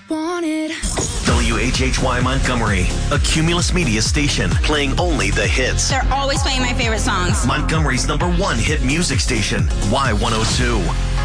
wanted. WHHY Montgomery, a Cumulus Media station, playing only the hits. They're always playing my favorite songs. Montgomery's #1 hit music station, Y102.